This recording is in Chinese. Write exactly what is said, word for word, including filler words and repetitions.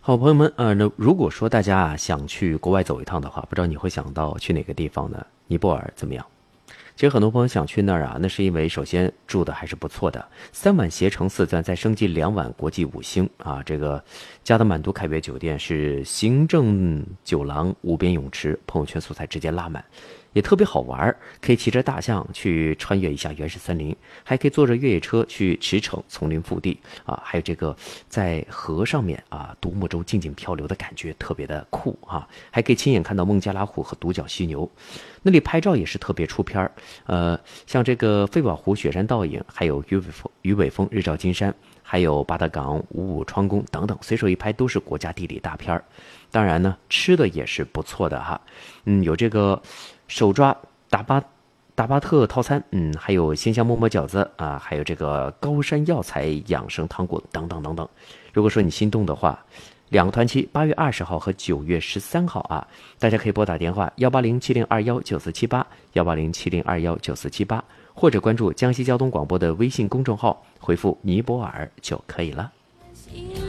好朋友们，呃，那如果说大家啊想去国外走一趟的话，不知道你会想到去哪个地方呢？尼泊尔怎么样？其实很多朋友想去那儿啊，那是因为首先住的还是不错的，三晚携程四钻再升级两晚国际五星啊。这个加德满都凯悦酒店是行政酒廊、无边泳池，朋友圈素材直接拉满，也特别好玩，可以骑着大象去穿越一下原始森林，还可以坐着越野车去驰骋丛林腹地啊，还有这个在河上面啊独木舟静静漂流的感觉特别的酷啊，还可以亲眼看到孟加拉虎和独角犀牛。那里拍照也是特别出片儿，呃，像这个费宝湖雪山倒影，还有鱼尾峰、鱼尾峰日照金山，还有巴德港五五川宫等等，随手一拍都是国家地理大片儿。当然呢，吃的也是不错的哈，嗯，有这个手抓达巴达巴特套餐，嗯，还有鲜香馍馍饺子啊，还有这个高山药材养生汤果等等等等。如果说你心动的话，两个团期，八月二十号和九月十三号啊，大家可以拨打电话幺八零七零二幺九四七八幺八零七零二幺九四七八，或者关注江西交通广播的微信公众号，回复尼泊尔就可以了。